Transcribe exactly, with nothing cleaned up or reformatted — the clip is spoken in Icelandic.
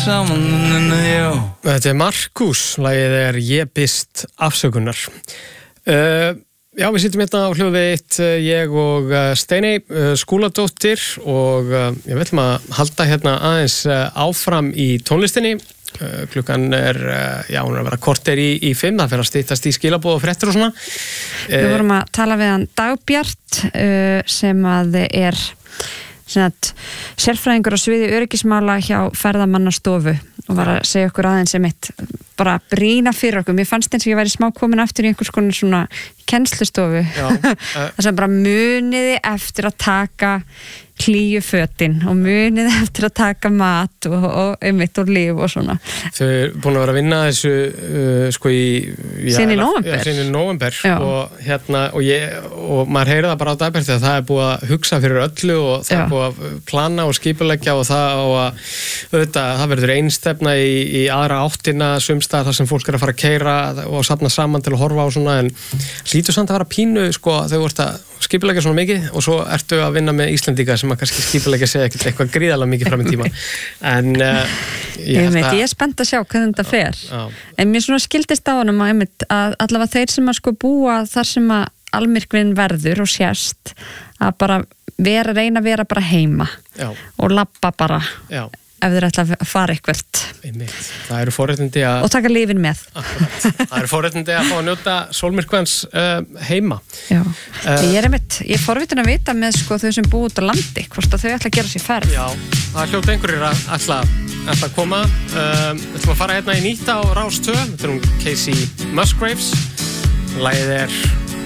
Þetta er Markus, lagið er Ég bist afsökunar. Uh, já, við sittum hérna á hljóði eitt, ég og Steiney uh, Skúladóttir og uh, ég vil maður halda hérna aðeins uh, áfram í tónlistinni. Uh, klukkan er, uh, já, hún er að vera korter í, í fimm, það fyrir að styttast í skilaboð og fréttir og svona. Uh, Við vorum að tala við hann Dagbjart uh, sem að er Að, sérfræðingur á sviði öryggismála hjá ferðamannastofu og var að segja okkur aðeins sem eitt bara brýna fyrir okkur. Mér fannst eins og ég væri smá komin aftur í einhvers konar svona kennslustofu það sem bara muniði eftir að taka hlýju fötin og muniði eftir að taka mat og, og einmitt og líf og svona. Þau er búin að vera að vinna þessu uh, sko í sín í nóvember, sín í nóvember og hérna og ég og maður heyrir það bara á Dagbjörn þegar það er búið að hugsa fyrir öllu og það Já. Er búið að plana og skipuleggja og það og að auðvitað, það verður einstefna í, í aðra áttina sumstað þar sem fólk er að fara að keyra og safna saman til að horfa á svona en hlýtur samt að vera pínu sko þau vart að skipuleggja svona mikið og svo ertu að vinna með Íslendinga sem að kannski skipuleggja segja ekkert eitthvað gríðarlega mikið fram í tíma en uh, ég, ég, veit, ég er spennt að sjá hvernig þetta fer Já. En mér svona skildist á honum að, að allavega þeir sem að sko búa þar sem að almyrkvinn verður og sést að bara vera, reyna að vera bara heima Já. Og labba bara Já. Ef þeir ætla að fara eitthvað það eru forréttindi að og taka lífin með það eru forréttindi að fá að njóta sólmyrkvans uh, heima Já. Uh, ég er einmitt, ég er forvitin að vita með sko þau sem búi út á landi hvort að þau ætla að gera sér ferð Já, það er hljóta einhverjir að ætla, ætla að koma uh, við ætlum að fara hérna í nýtt á Rás tvö þetta er hún Casey Musgraves lagið er